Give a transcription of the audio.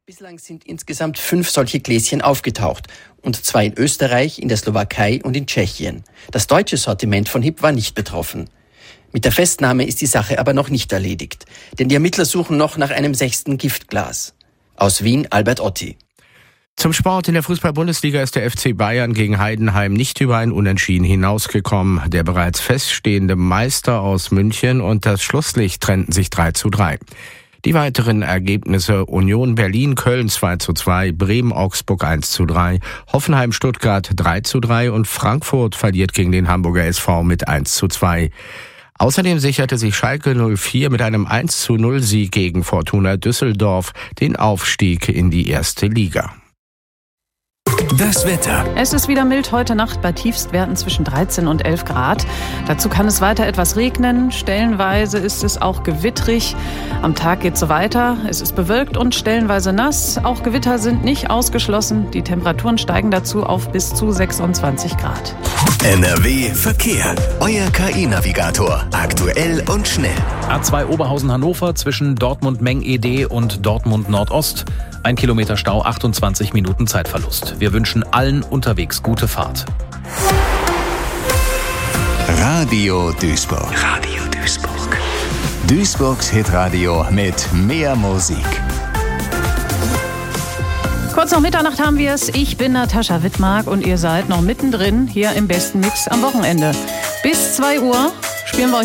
Bislang sind insgesamt 5 solche Gläschen aufgetaucht, und zwar in Österreich, in der Slowakei und in Tschechien. Das deutsche Sortiment von HIP war nicht betroffen. Mit der Festnahme ist die Sache aber noch nicht erledigt, denn die Ermittler suchen noch nach einem 6. Giftglas. Aus Wien, Albert Otti. Zum Sport in der Fußball-Bundesliga ist der FC Bayern gegen Heidenheim nicht über ein Unentschieden hinausgekommen. Der bereits feststehende Meister aus München und das Schlusslicht trennten sich 3:3. Die weiteren Ergebnisse: Union Berlin-Köln 2:2, Bremen-Augsburg 1:3, Hoffenheim-Stuttgart 3:3 und Frankfurt verliert gegen den Hamburger SV mit 1:2. Außerdem sicherte sich Schalke 04 mit einem 1:0-Sieg gegen Fortuna Düsseldorf den Aufstieg in die erste Liga. Das Wetter. Es ist wieder mild heute Nacht bei Tiefstwerten zwischen 13 und 11 Grad. Dazu kann es weiter etwas regnen. Stellenweise ist es auch gewittrig. Am Tag geht es so weiter. Es ist bewölkt und stellenweise nass. Auch Gewitter sind nicht ausgeschlossen. Die Temperaturen steigen dazu auf bis zu 26 Grad. NRW Verkehr. Euer KI-Navigator. Aktuell und schnell. A2 Oberhausen-Hannover zwischen Dortmund-Meng-Ede und Dortmund-Nordost. 1 Kilometer Stau, 28 Minuten Zeitverlust. Wir wünschen allen unterwegs gute Fahrt. Radio Duisburg. Radio Duisburg. Duisburgs Hitradio mit mehr Musik. Kurz nach Mitternacht haben wir es. Ich bin Natascha Wittmark und ihr seid noch mittendrin hier im besten Mix am Wochenende. Bis 2 Uhr spielen wir euch